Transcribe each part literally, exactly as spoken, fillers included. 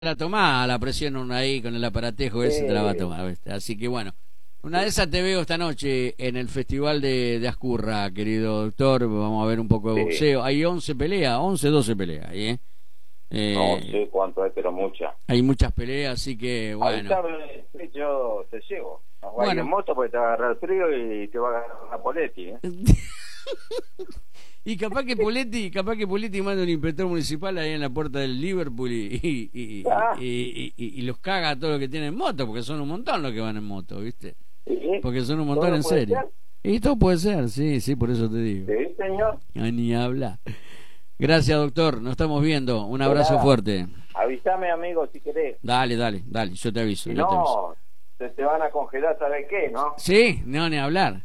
la tomás, la presión ahí con el aparatejo ese, Sí. te la va a tomar, ¿viste? Así que bueno, una de esas te veo esta noche en el Festival de, de Ascurra, querido doctor. Vamos a ver un poco de Sí. boxeo. Hay once peleas, once, doce peleas ahí, ¿eh? Eh, No sé cuánto es, pero mucha. Hay muchas peleas, así que bueno. Avísame, yo te llevo. Nos va a ir Bueno. en moto porque te va a agarrar el frío y te va a agarrar una Poletti, ¿eh? Y capaz que Poletti, capaz que Poletti manda un inspector municipal ahí en la puerta del Liverpool y, y, y, Ah. y, y- y- y los caga a todos los que tienen moto, porque son un montón los que van en moto, ¿viste? ¿Sí? Porque son un ¿Todo montón en puede serio. ser? Y todo puede ser, sí, sí, por eso te digo. Sí, señor. Ay, ni habla. Gracias, doctor, nos estamos viendo. Un De abrazo nada. fuerte. Avísame, amigo, si querés. Dale, dale, dale, yo te aviso. Si yo te aviso. no, se te van a congelar, ¿sabes qué, no? Sí, no, ni hablar.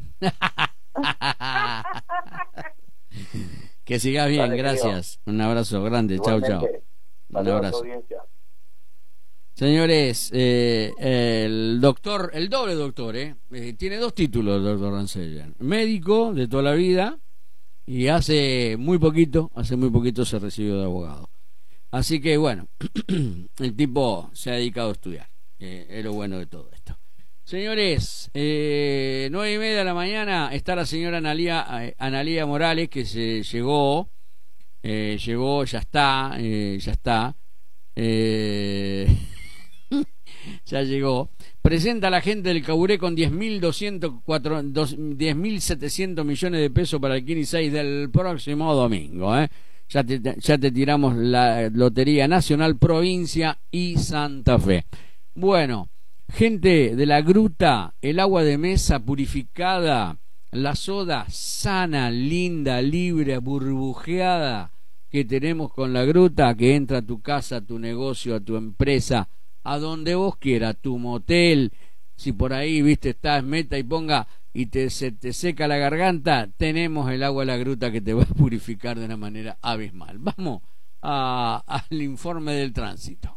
Que sigas bien, Dale, gracias. Un abrazo grande, chau, chau. Igualmente. Un Saludos a tu abrazo. audiencia. Señores, eh, el doctor, el doble doctor, eh, eh, tiene dos títulos, el doctor Rancella. Médico de toda la vida y hace muy poquito, hace muy poquito se recibió de abogado. Así que bueno, el tipo se ha dedicado a estudiar. Eh, es lo bueno de todo esto. Señores, eh, nueve y media de la mañana está la señora Analía, eh, Analía Morales, que se llegó, eh, llegó, ya está, eh, ya está, eh, ya llegó. Presenta a la gente del Caburé con diez mil setecientos millones de pesos para el quince y seis del próximo domingo, ¿eh? Ya te, ya te tiramos la Lotería Nacional, Provincia y Santa Fe. Bueno, gente de la Gruta, el agua de mesa purificada, la soda sana, linda, libre, burbujeada que tenemos con la Gruta, que entra a tu casa, a tu negocio, a tu empresa, a donde vos quieras, tu motel. Si por ahí, viste, estás meta y ponga y te, se te seca la garganta, tenemos el agua de la Gruta que te va a purificar de una manera abismal. Vamos a, al informe del tránsito.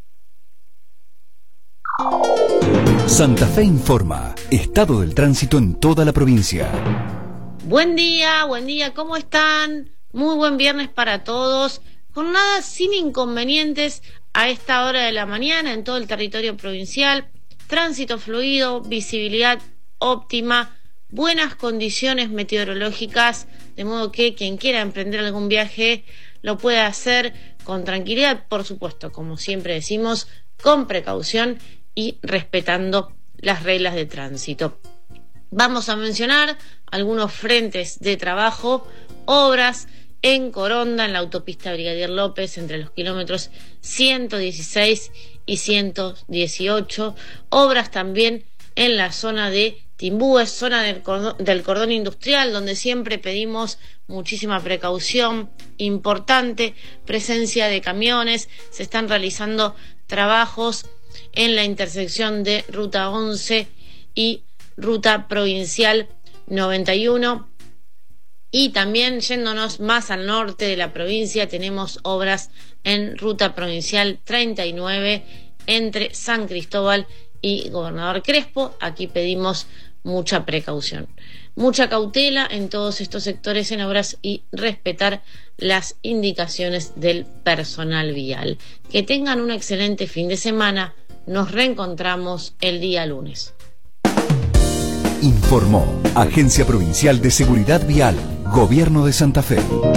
Santa Fe informa. Estado del tránsito en toda la provincia. Buen día, buen día, ¿cómo están? Muy buen viernes para todos. Jornada sin inconvenientes a esta hora de la mañana en todo el territorio provincial. Tránsito fluido, visibilidad óptima, buenas condiciones meteorológicas, de modo que quien quiera emprender algún viaje lo pueda hacer con tranquilidad, por supuesto, como siempre decimos, con precaución y respetando las reglas de tránsito. Vamos a mencionar algunos frentes de trabajo, obras en Coronda, en la autopista Brigadier López, entre los kilómetros ciento dieciséis y ciento dieciocho, obras también en la zona de Timbúes, zona del cordón, del cordón industrial, donde siempre pedimos muchísima precaución, importante presencia de camiones, se están realizando trabajos en la intersección de Ruta once y Ruta Provincial noventa y uno, y también yéndonos más al norte de la provincia tenemos obras en Ruta Provincial treinta y nueve entre San Cristóbal y Gobernador Crespo. Aquí pedimos mucha precaución, mucha cautela en todos estos sectores en obras y respetar las indicaciones del personal vial. Que tengan un excelente fin de semana. Nos reencontramos el día lunes. Informó Agencia Provincial de Seguridad Vial, Gobierno de Santa Fe.